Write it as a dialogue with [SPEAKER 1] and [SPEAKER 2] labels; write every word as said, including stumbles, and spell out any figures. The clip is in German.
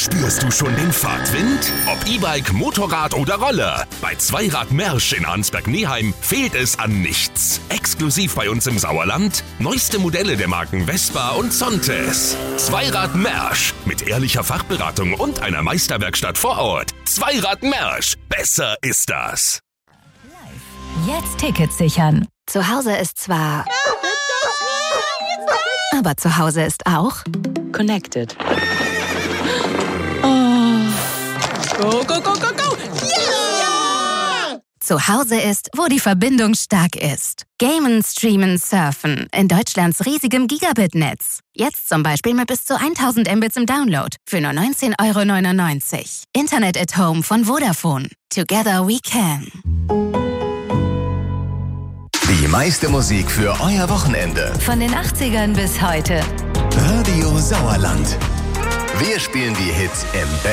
[SPEAKER 1] Spürst du schon den Fahrtwind? Ob E-Bike, Motorrad oder Roller. Bei Zweirad Mersch in Arnsberg-Neheim fehlt es an nichts. Exklusiv bei uns im Sauerland neueste Modelle der Marken Vespa und Zontes. Zweirad Mersch mit ehrlicher Fachberatung und einer Meisterwerkstatt vor Ort. Zweirad Mersch. Besser ist das.
[SPEAKER 2] Jetzt Tickets sichern.
[SPEAKER 3] Zu Hause ist zwar... Aber zu Hause ist auch...
[SPEAKER 4] Connected.
[SPEAKER 5] Go, go, go, go, go!
[SPEAKER 3] Ja! Zu Hause ist, wo die Verbindung stark ist. Gamen, streamen, surfen. In Deutschlands riesigem Gigabit-Netz. Jetzt zum Beispiel mit bis zu tausend Mbits im Download. Für nur neunzehn Euro neunundneunzig. Internet at Home von Vodafone. Together we can.
[SPEAKER 6] Die meiste Musik für euer Wochenende.
[SPEAKER 2] Von den achtzigern bis heute.
[SPEAKER 6] Radio Sauerland. Wir spielen die Hits im Bett.